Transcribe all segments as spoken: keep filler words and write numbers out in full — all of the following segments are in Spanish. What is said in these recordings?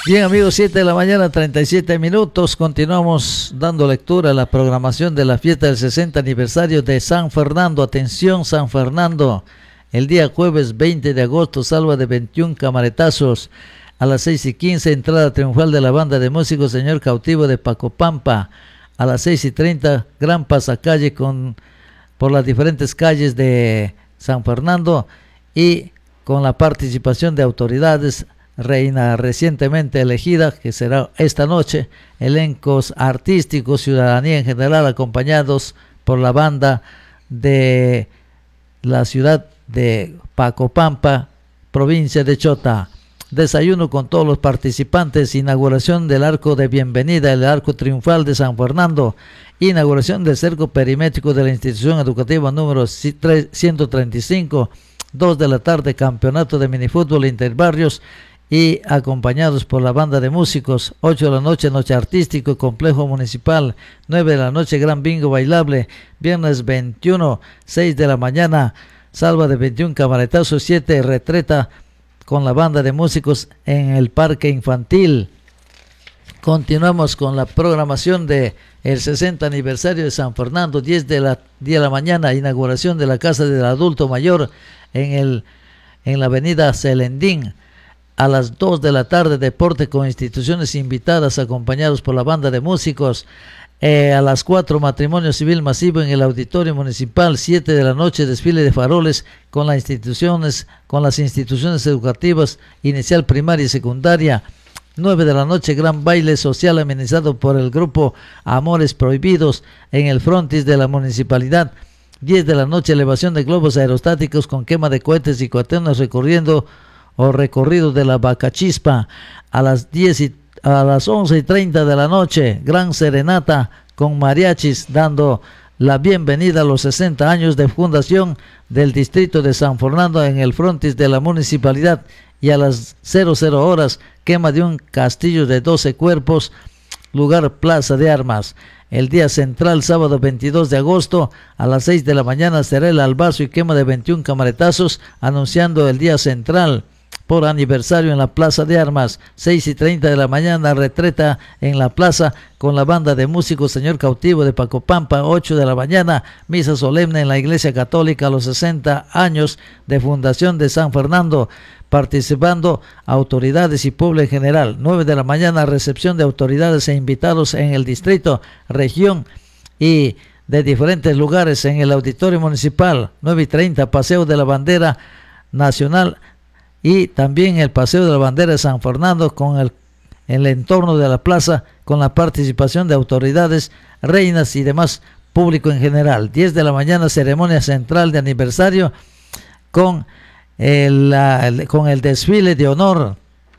Bien, amigos, siete de la mañana, treinta y siete minutos. Continuamos dando lectura a la programación de la fiesta del sesenta aniversario de San Fernando. Atención, San Fernando. El día jueves veinte de agosto, salva de veintiún camaretazos. A las seis y quince, entrada triunfal de la banda de músicos Señor Cautivo de Pacopampa. A las seis y treinta, gran pasacalle con, por las diferentes calles de San Fernando y con la participación de autoridades, reina recientemente elegida, que será esta noche, elencos artísticos, ciudadanía en general, acompañados por la banda de la ciudad de Pacopampa, provincia de Chota. Desayuno con todos los participantes, inauguración del arco de bienvenida, el arco triunfal de San Fernando, inauguración del cerco perimétrico de la institución educativa número ciento treinta y cinco, dos de la tarde, campeonato de minifútbol interbarrios y acompañados por la banda de músicos. Ocho de la noche, noche artístico, complejo municipal. Nueve de la noche, gran bingo bailable. Viernes veintiuno, seis de la mañana, salva de veintiún camaretazos. Siete, retreta con la banda de músicos en el parque infantil. Continuamos con la programación de el sesenta aniversario de San Fernando. Diez de la, diez de la mañana, inauguración de la Casa del Adulto Mayor en, el, en la avenida Celendín. A las dos de la tarde, deporte con instituciones invitadas, acompañados por la banda de músicos. Eh, a las cuatro, matrimonio civil masivo en el auditorio municipal. Siete de la noche, desfile de faroles con las instituciones, con las instituciones educativas, inicial, primaria y secundaria. Nueve de la noche, gran baile social amenizado por el grupo Amores Prohibidos en el frontis de la municipalidad. Diez de la noche, elevación de globos aerostáticos con quema de cohetes y cohetenos recorriendo o recorrido de la Vacachispa. A las diez y, a las once y treinta de la noche, gran serenata con mariachis dando la bienvenida a los sesenta años de fundación del distrito de San Fernando en el frontis de la municipalidad. Y a las cero cero horas, quema de un castillo de doce cuerpos, lugar Plaza de Armas. El día central, sábado veintidós de agosto, a las seis de la mañana será el albazo y quema de veintiún camaretazos, anunciando el día central por aniversario en la Plaza de Armas. Seis y treinta de la mañana, retreta en la plaza con la banda de músicos Señor Cautivo de Pacopampa. Ocho de la mañana, misa solemne en la Iglesia Católica a los sesenta años de fundación de San Fernando, participando autoridades y pueblo en general. Nueve de la mañana, recepción de autoridades e invitados en el distrito, región y de diferentes lugares en el auditorio municipal. Nueve y treinta, paseo de la bandera nacional y también el paseo de la bandera de San Fernando con el, el entorno de la plaza, con la participación de autoridades, reinas y demás público en general. Diez de la mañana, ceremonia central de aniversario con el, el, con el desfile de honor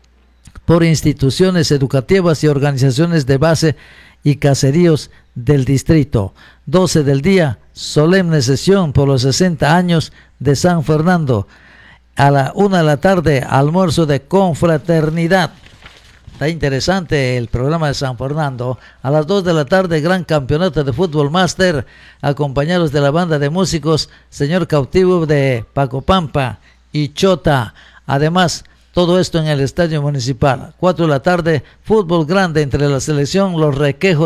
por instituciones educativas y organizaciones de base y caseríos del distrito. Doce del día, solemne sesión por los sesenta años de San Fernando. A la una de la tarde, almuerzo de confraternidad. Está interesante el programa de San Fernando. A las dos de la tarde, gran campeonato de fútbol máster, acompañados de la banda de músicos Señor Cautivo de Pacopampa y Chota. Además, todo esto en el estadio municipal. Cuatro de la tarde, fútbol grande entre la selección Los Requejos